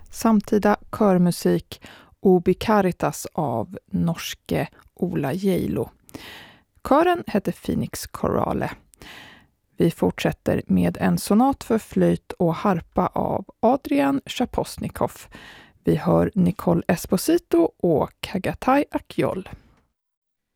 samtida körmusik Ubi Caritas av norske Ola Geilo. Kören heter Phoenix Chorale. Vi fortsätter med en sonat för flöjt och harpa av Adrian Shaposnikov. Vi hör Nicole Esposito och Kagatai Akyol.